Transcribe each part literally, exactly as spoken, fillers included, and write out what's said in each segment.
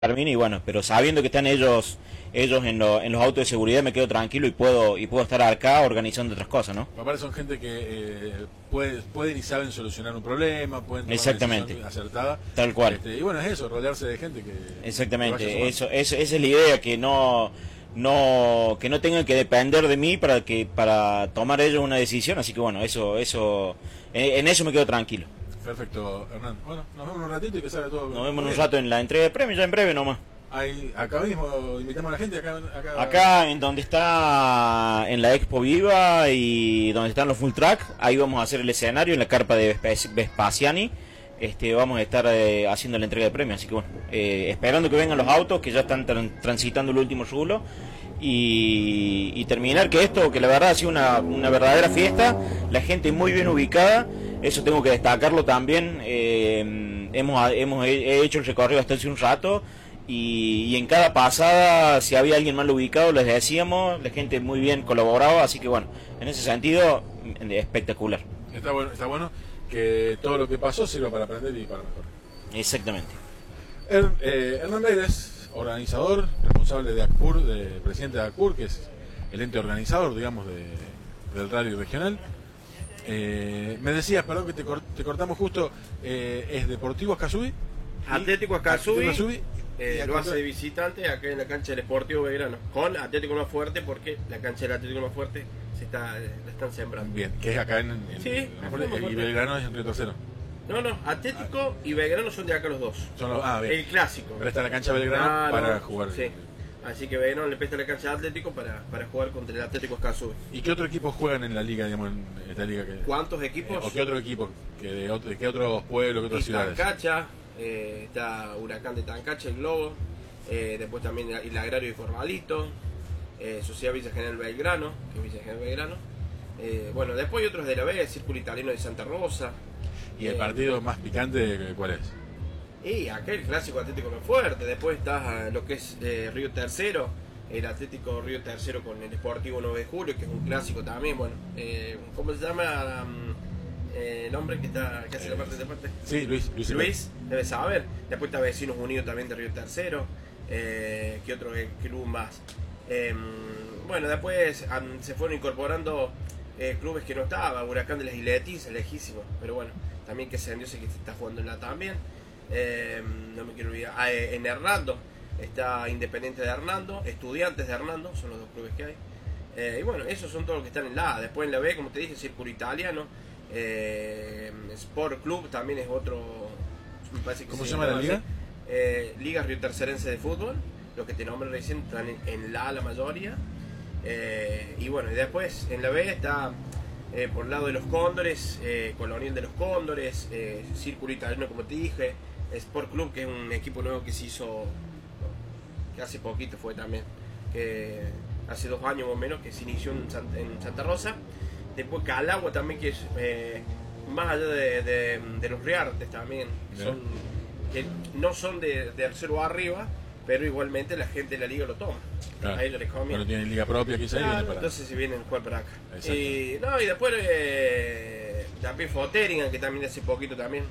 termine y bueno, pero sabiendo que están ellos ellos en, lo, en los autos de seguridad me quedo tranquilo y puedo y puedo estar acá organizando otras cosas, ¿no? Aparte son gente que eh, puede, pueden y saben solucionar un problema, pueden tomar Exactamente. una decisión acertada. Tal cual. Este, y bueno, es eso, rodearse de gente que... Exactamente, que eso, eso, esa es la idea, que no no que no tengan que depender de mí para que para tomar ellos una decisión, así que bueno, eso eso en, en eso me quedo tranquilo. Perfecto, Hernán. Bueno, nos vemos un ratito y que salga todo. Nos vemos un rato en la entrega de premios, ya en breve nomás. Ahí, acá mismo invitamos a la gente, acá, acá... Acá en donde está en la Expo Viva y donde están los full track, ahí vamos a hacer el escenario en la carpa de Vespasiani. Este, vamos a estar eh, haciendo la entrega de premios, así que bueno, eh, esperando que vengan los autos que ya están tran transitando el último rulo y, y terminar que esto, que la verdad ha sido una, una verdadera fiesta, la gente muy bien ubicada, eso tengo que destacarlo también. eh, hemos, hemos he hecho el recorrido hasta hace un rato y, y en cada pasada si había alguien mal ubicado les decíamos, la gente muy bien colaboraba, así que bueno, en ese sentido espectacular. Está bueno, está bueno que todo lo que pasó sirva para aprender y para mejorar. Exactamente. Er, eh, Hernán Beides, organizador, responsable de ACPUR, de, presidente de ACPUR, que es el ente organizador, digamos, de, del rally regional. Eh, me decías, perdón que te, cort, te cortamos justo, eh, es Deportivo Ascasubi. Atlético Ascasubi, Ascasubi eh, lo hace de visitante acá en la cancha del Sportivo Belgrano, con Atlético Más Fuerte, porque la cancha del Atlético Más Fuerte se está, la están sembrando. Bien, que es acá en, en, sí, en, en y Belgrano es en Río Tercero. No, no, Atlético ah. y Belgrano son de acá los dos. Son los, ah, bien. El clásico. Pero está en la cancha Belgrano ah, para no, jugar. Sí. Así que Belgrano le presta la cancha de Atlético para, para jugar contra el Atlético Ascasubi. ¿Y qué otros equipos juegan en la liga, digamos, en esta liga? Que, ¿Cuántos equipos? Eh, ¿O qué otro equipo? ¿Que de, otro, de qué otros pueblos, qué otras y ciudades? Tancacha, eh, está Huracán de Tancacha, el Globo, eh, después también el Agrario de Corralito, eh, Sociedad Villa General Belgrano, que es Villa General Belgrano. Eh, bueno, después hay otros de la B, Círculo Italiano de Santa Rosa. ¿Y el eh, partido más picante cuál es? Y aquel clásico Atlético Más Fuerte. Después está lo que es eh, Río Tercero, el Atlético Río Tercero con el Sportivo nueve de julio, que es un clásico también. Bueno, eh, ¿cómo se llama um, eh, el hombre que está que hace eh, la parte de parte? Sí, Luis. Luis, Luis debe saber. Después está Vecinos Unidos también de Río Tercero. Eh, ¿Qué otro club más? Eh, bueno, después um, se fueron incorporando eh, clubes que no estaban. Huracán de las Isletis, lejísimo, pero bueno, también que se vendió, sé que está jugando en la también. Eh, no me quiero olvidar. Ah, eh, en Hernando está Independiente de Hernando, Estudiantes de Hernando, son los dos clubes que hay. Eh, y bueno, esos son todos los que están en la A. Después en la B, como te dije, Círculo Italiano, eh, Sport Club también es otro. Me parece que ¿Cómo se, se llama la liga? Eh, Liga Río Tercerense de Fútbol, los que te nombré recién están en, en la A la mayoría. Eh, y bueno, y después en la B está eh, por el lado de los Cóndores, eh, Colonial de los Cóndores, eh, Círculo Italiano, como te dije, Sport Club, que es un equipo nuevo que se hizo, que hace poquito fue también, que hace dos años o menos que se inició en Santa, en Santa Rosa. Después Calagua también, que es eh, más allá de, de, de los Riartes también, que, son, que no son de, de tercero arriba, pero igualmente la gente de la liga lo toma. Claro. Ahí lo recomiendo. Bueno, tienen liga propia quizá. Claro, y para... entonces se vienen a jugar para acá. Y, no, y después eh, también Foteringa, que también hace poquito también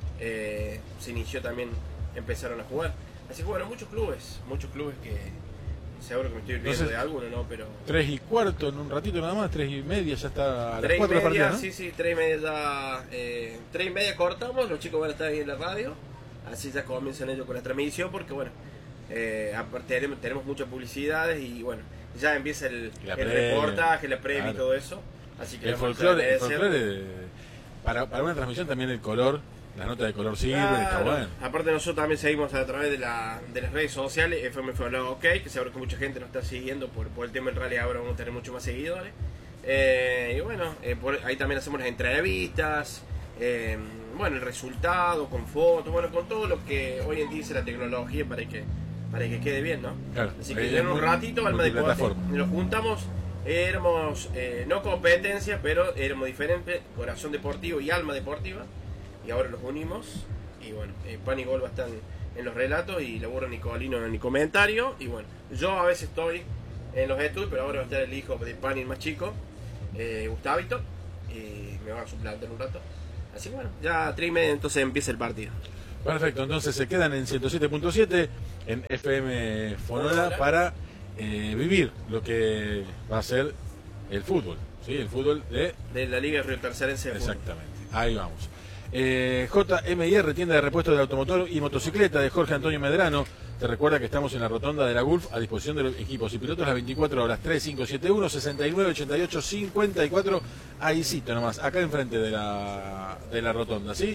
eh, se inició también, empezaron a jugar. Así que bueno, muchos clubes, muchos clubes que seguro que me estoy olvidando entonces, de alguno, ¿no? Pero tres y cuarto en un ratito nada más, tres y media ya está a las tres y cuatro media, partidas, ¿no? sí, sí, tres y media ya, eh, tres y media cortamos, los chicos van a estar ahí en la radio, así ya comienzan ellos con la transmisión, porque bueno, eh, aparte tenemos, tenemos muchas publicidades y bueno, ya empieza el, el reportaje, la previa, claro, y todo eso, así que el folclore, el folclore para, para una transmisión también el color. La nota de color sirve, claro, está bueno. Aparte nosotros también seguimos a través de, la, de las redes sociales, F M F OK, que seguro que mucha gente nos está siguiendo por, por el tema del rally, ahora vamos a tener mucho más seguidores. Eh, y bueno, eh, por, ahí también hacemos las entrevistas, eh, bueno, el resultado, con fotos, bueno, con todo lo que hoy en día dice la tecnología para que, para que quede bien, ¿no? Claro, así que en un ratito, Alma Deporte, nos juntamos, éramos, eh, no competencia, pero éramos diferentes, Corazón Deportivo y Alma Deportiva. Y ahora los unimos y bueno, eh, Pan y Gol va a estar en, en los relatos y Laburo Nicolino en mi comentario. Y bueno, yo a veces estoy en los estudios, pero ahora va a estar el hijo de Pan y el más chico, eh, Gustavito, y me va a suplantar un rato. Así que bueno, ya a tres y media entonces empieza el partido. Perfecto, entonces se quedan en ciento siete punto siete en F M Fonola para eh, vivir lo que va a ser el fútbol, ¿sí? El fútbol de... De la Liga Río Tercerense de Fútbol. Exactamente, ahí vamos. Eh, J M I R, tienda de repuestos de automotor y motocicleta de Jorge Antonio Medrano. Te recuerda que estamos en la rotonda de la Gulf a disposición de los equipos y pilotos las veinticuatro horas. Tres cinco siete uno, seis nueve ocho ocho, cinco cuatro. Ahí sí, nomás, acá enfrente de la, de la rotonda, ¿sí?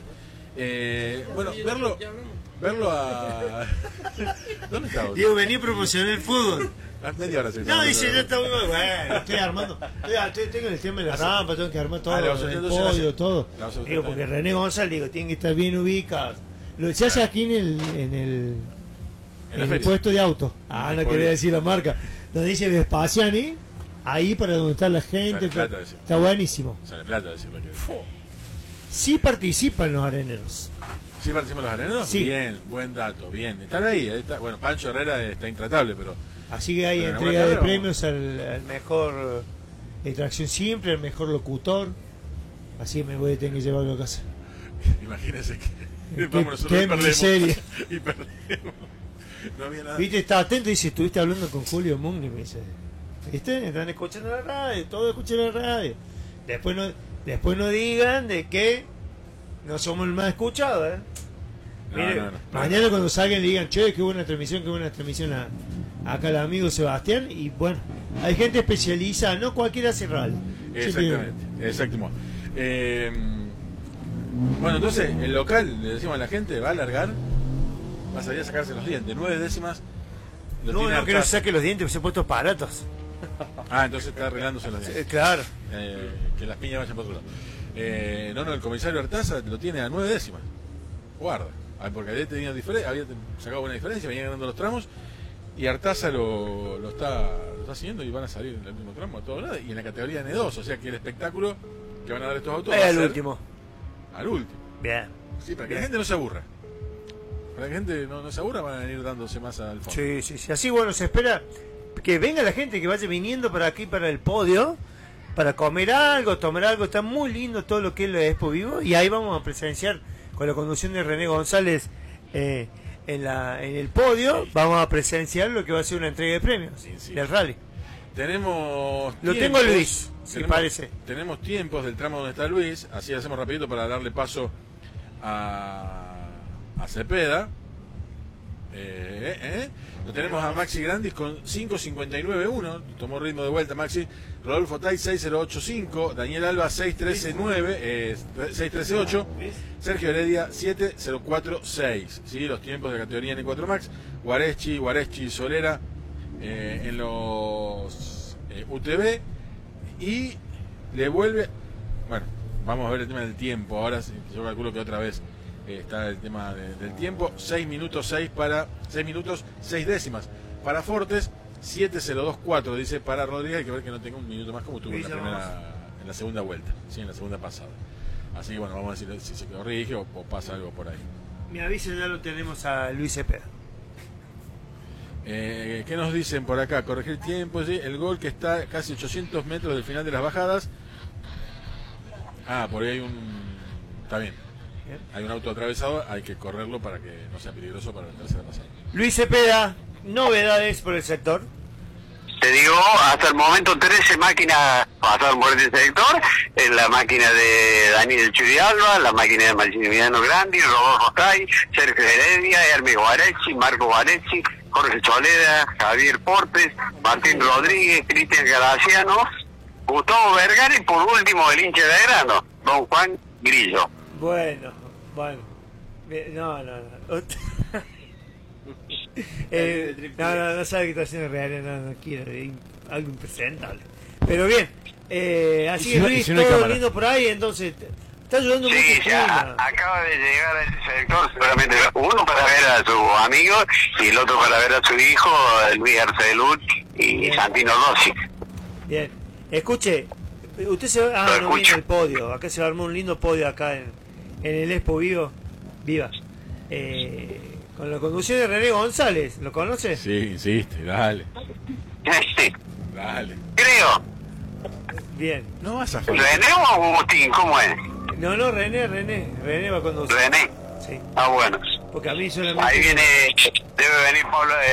Eh, bueno, verlo verlo a... ¿Dónde está? Diego, vení a promocionar el fútbol. A media hora se No, dice, ya está muy bueno, estoy armando. Estoy, estoy, tengo el tema de la rampa, tengo que armar todo, Ah, el entonces podio, hace- todo. la vas a- Digo, porque René González, digo, tiene que estar bien ubicado. Lo se hace aquí en el, en el, En la en el feria. puesto de auto. Ah, no Podio. quería decir la marca. Donde dice Vespasiani, ahí para donde está la gente. Sale plata, decía. Está buenísimo. Sale plata decirlo que... Sí participan los areneros. ¿Sí participamos los areneros? Sí. Bien, buen dato, bien. Están ahí, ahí está. Bueno, Pancho Herrera está intratable, pero... Así que hay Pero en entrega Aguanta de Bravo. premios al, al mejor eh, de tracción simple, al mejor locutor. Así que me voy a tener que llevarlo a casa. Imagínense que... Qué- Vamos, nosotros qué y perdemos. miseria. Y perdemos. No había nada. Viste, estaba atento y dice, estuviste hablando con Julio Mugni, me dice. ¿Viste? Están escuchando la radio, todos escuchan la radio. Después no, después no digan de que no somos el más escuchado, ¿eh? No, Mire, no, no. mañana cuando salgan le digan, che, qué buena transmisión, qué buena transmisión a, acá el amigo Sebastián. Y bueno, hay gente especializada, no cualquiera hace radio. Exactamente, exactamente. Eh, bueno, entonces, el local, le decimos a la gente, va a alargar, va a salir a sacarse los dientes, nueve décimas. Lo No, tiene no, que no Artaza. saque los dientes, se han puesto aparatos. Ah, entonces está arreglándose los Eh, dientes. claro. Eh, que las piñas vayan para otro lado. Eh, no, no, el comisario Artaza lo tiene a nueve décimas. Guarda. Ah, porque había tenido diferencia, había sacado buena diferencia, venía ganando los tramos. Y Artaza lo, lo está lo está haciendo y van a salir en el último tramo a todos lados. Y en la categoría N dos, o sea que el espectáculo que van a dar estos autos va Es a el ser último. al último. Bien. Sí, para que Bien. la gente no se aburra. Para que la gente no, no se aburra, van a ir dándose más al fondo. Sí, sí, sí. Así, bueno, se espera que venga la gente que vaya viniendo para aquí, para el podio, para comer algo, tomar algo. Está muy lindo todo lo que es la Expo Vivo. Y ahí vamos a presenciar con la conducción de René González eh, en, la, en el podio. Vamos a presenciar lo que va a ser una entrega de premios Sí, sí. del rally. Tenemos Lo tiempos, tengo a Luis, si tenemos, parece. Tenemos tiempos del tramo donde está Luis, así hacemos rapidito para darle paso a, a Cepeda. Eh, eh. Lo tenemos a Maxi Grandis con cinco cincuenta y nueve uno, tomó ritmo de vuelta Maxi. Rodolfo Tai seis cero ocho cinco, Daniel Alba seis trece nueve, eh, seis trece ocho, Sergio Heredia siete cero cuatro seis. ¿Sí? Los tiempos de categoría N cuatro Max, Guareschi, Guareschi, Solera eh, en los eh, U T V. Y le vuelve, bueno, vamos a ver el tema del tiempo ahora. Sí, yo calculo que otra vez eh, está el tema de- del tiempo. seis minutos seis para seis minutos seis décimas para Fortes, siete cero dos cuatro dice para Rodríguez. Hay que ver que no tenga un minuto más como tuvo en la Sí, ya primera, en la segunda vuelta, sí, en la segunda pasada. Así que bueno, vamos a decir si se corrige o, o pasa algo por ahí. Me avisa, ya lo tenemos a Luis Cepeda. Eh, ¿Qué nos dicen por acá? Corregir tiempo, ¿sí? El gol que está casi ochocientos metros del final de las bajadas. Ah, por ahí hay un... Está bien. Bien. Hay un auto atravesado, hay que correrlo para que no sea peligroso para la tercera pasada. Luis Cepeda, novedades por el sector. Te digo, hasta el momento trece máquinas pasaron por este sector, en la máquina de Daniel Churialba, la máquina de Maximiliano Grandi, Rodolfo Tai, Sergio Heredia, Hermes Guarecci, Marco Guarecci, Jorge Soleda, Javier Portes, Martín Rodríguez, Cristian Galaciano, Gustavo Vergara y por último el hincha de grano, don Juan Grillo. Bueno, bueno. Bien, No, no, no. eh, no, no, no sabe que está haciendo real, no, no quiero. es Algo impresentable. Pero bien, eh, así Y si que no- y Luis, si no hay todo cámara. lindo por ahí, entonces te- está ayudando Sí, mucho. ya Puma. acaba de llegar a ese sector, seguramente uno para ver a su amigo y el otro para ver a su hijo, Luis Arcelud y Bien. Santino Rossi. Bien, escuche, usted se va. Ah, Lo no vino escucho. el podio. Acá se armó un lindo podio acá en, en el Expo Vivo. Viva. Eh, con la conducción de René González, ¿lo conoce? Sí, insiste, dale, dale. Creo. Bien. No vas a fallar. ¿René o Agustín? ¿Cómo es? No, no, René, René. René va a conducir. René. Sí, Ah, bueno. porque a mí solamente. Ahí viene debe venir Pablo